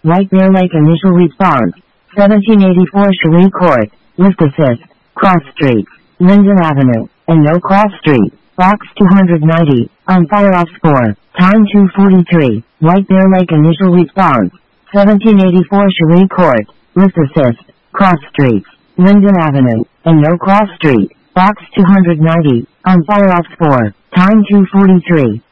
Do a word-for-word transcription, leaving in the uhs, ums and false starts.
White Bear Lake initial response. seventeen eighty-four Cherie Court, lift assist, Cross Street, Linden Avenue, and No Cross Street, box two hundred ninety, on fire off score, time two forty-three, White Bear Lake initial response. seventeen eighty-four Cherie Court, lift assist, Cross Street, Linden Avenue, and No Cross Street, box two hundred ninety, on fire off score, time two forty-three.